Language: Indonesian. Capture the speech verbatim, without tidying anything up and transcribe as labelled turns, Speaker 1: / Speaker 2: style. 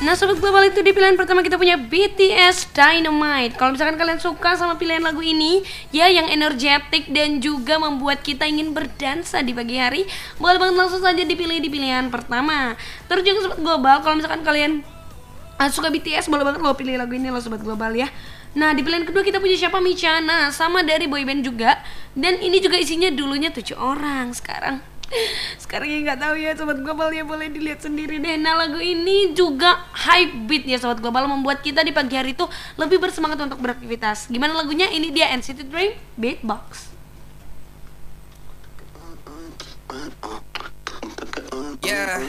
Speaker 1: Nah sobat global, itu di pilihan pertama kita punya B T S Dynamite. Kalau misalkan kalian suka sama pilihan lagu ini ya, yang energetik dan juga membuat kita ingin berdansa di pagi hari, boleh banget langsung saja dipilih di pilihan pertama. Terus juga sobat global, kalau misalkan kalian uh, suka B T S, boleh banget lo pilih lagu ini lo sobat global ya. Nah di pilihan kedua kita punya siapa? Michana, sama dari boyband juga. Dan ini juga isinya dulunya tujuh orang, sekarang sekarang ya nggak tahu ya sobat global ya, boleh dilihat sendiri deh. Nah lagu ini juga high beat ya sobat global, membuat kita di pagi hari itu lebih bersemangat untuk beraktivitas. Gimana lagunya? Ini dia N C T Dream Beatbox.
Speaker 2: Yeah.